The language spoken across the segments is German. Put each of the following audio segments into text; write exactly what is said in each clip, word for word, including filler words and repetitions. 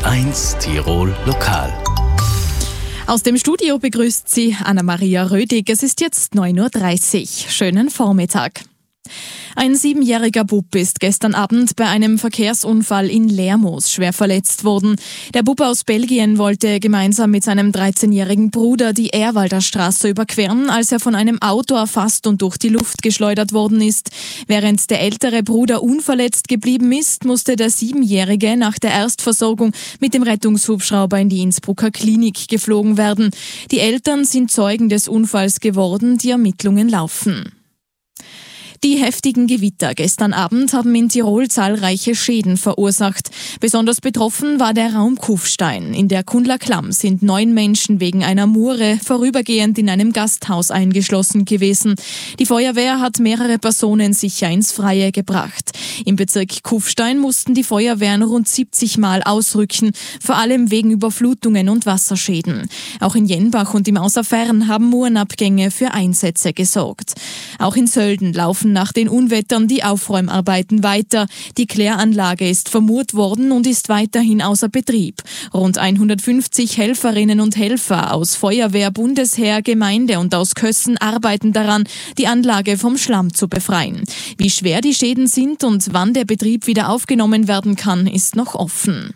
eins Tirol Lokal. Aus dem Studio begrüßt Sie Anna-Maria Rödig. Es ist jetzt neun Uhr dreißig. Schönen Vormittag. Ein siebenjähriger Bub ist gestern Abend bei einem Verkehrsunfall in Lermoos schwer verletzt worden. Der Bub aus Belgien wollte gemeinsam mit seinem dreizehnjährigen Bruder die Ehrwalder Straße überqueren, als er von einem Auto erfasst und durch die Luft geschleudert worden ist. Während der ältere Bruder unverletzt geblieben ist, musste der Siebenjährige nach der Erstversorgung mit dem Rettungshubschrauber in die Innsbrucker Klinik geflogen werden. Die Eltern sind Zeugen des Unfalls geworden, die Ermittlungen laufen. Die heftigen Gewitter gestern Abend haben in Tirol zahlreiche Schäden verursacht. Besonders betroffen war der Raum Kufstein. In der Kundler Klamm sind neun Menschen wegen einer Mure vorübergehend in einem Gasthaus eingeschlossen gewesen. Die Feuerwehr hat mehrere Personen sicher ins Freie gebracht. Im Bezirk Kufstein mussten die Feuerwehren rund siebzig Mal ausrücken, vor allem wegen Überflutungen und Wasserschäden. Auch in Jenbach und im Außerfern haben Murenabgänge für Einsätze gesorgt. Auch in Sölden laufen nach den Unwettern die Aufräumarbeiten weiter. Die Kläranlage ist vermurt worden und ist weiterhin außer Betrieb. Rund hundertfünfzig Helferinnen und Helfer aus Feuerwehr, Bundesheer, Gemeinde und aus Kössen arbeiten daran, die Anlage vom Schlamm zu befreien. Wie schwer die Schäden sind und wann der Betrieb wieder aufgenommen werden kann, ist noch offen.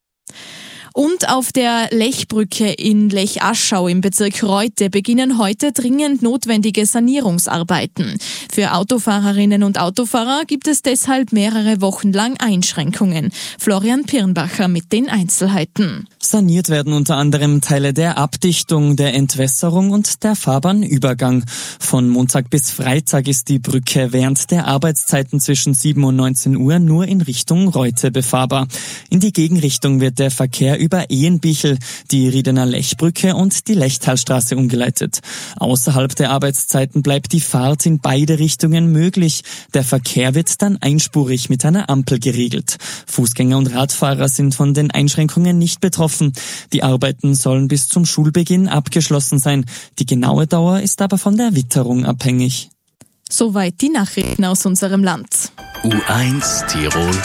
Und auf der Lechbrücke in Lech-Aschau im Bezirk Reute beginnen heute dringend notwendige Sanierungsarbeiten. Für Autofahrerinnen und Autofahrer gibt es deshalb mehrere Wochen lang Einschränkungen. Florian Pirnbacher mit den Einzelheiten. Saniert werden unter anderem Teile der Abdichtung, der Entwässerung und der Fahrbahnübergang. Von Montag bis Freitag ist die Brücke während der Arbeitszeiten zwischen sieben und neunzehn Uhr nur in Richtung Reute befahrbar. In die Gegenrichtung wird der Verkehr über Ehenbichel, die Riedener Lechbrücke und die Lechtalstraße umgeleitet. Außerhalb der Arbeitszeiten bleibt die Fahrt in beide Richtungen möglich. Der Verkehr wird dann einspurig mit einer Ampel geregelt. Fußgänger und Radfahrer sind von den Einschränkungen nicht betroffen. Die Arbeiten sollen bis zum Schulbeginn abgeschlossen sein. Die genaue Dauer ist aber von der Witterung abhängig. Soweit die Nachrichten aus unserem Land. U eins Tirol